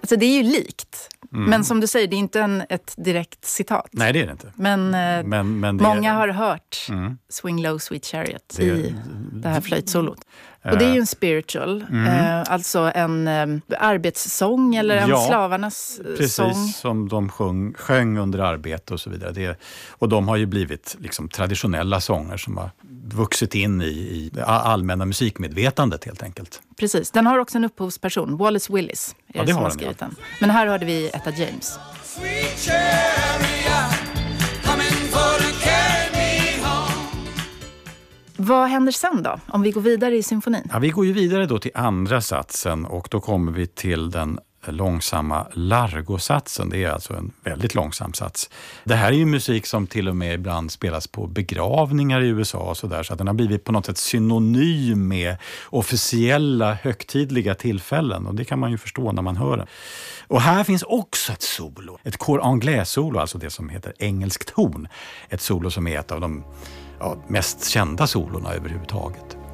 Alltså det är ju likt. Men som du säger, det är inte ett direkt citat. Nej, det är det inte. Men många har hört Swing Low Sweet Chariot i det här flöjtsolot. Och det är ju en spiritual, alltså en arbetssång eller en slavarnas sång. Precis, som de sjöng under arbete och så vidare. Och de har ju blivit liksom traditionella sånger som har vuxit in i det allmänna musikmedvetandet helt enkelt. Precis, den har också en upphovsperson, Wallace Willis. Det har den, ja. Men här hörde vi Etta James. Sweet chariot, coming for to carry me home. Vad händer sen då, om vi går vidare i symfonin? Ja, vi går ju vidare då till andra satsen och då kommer vi till den långsamma largosatsen. Det är alltså en väldigt långsam sats. Det här är ju musik som till och med ibland spelas på begravningar i USA och sådär, så att den har blivit på något sätt synonym med officiella högtidliga tillfällen, och det kan man ju förstå när man hör den. Och här finns också ett solo, ett cor anglais-solo, alltså det som heter engelsk ton. Ett solo som är ett av de mest kända solorna överhuvudtaget.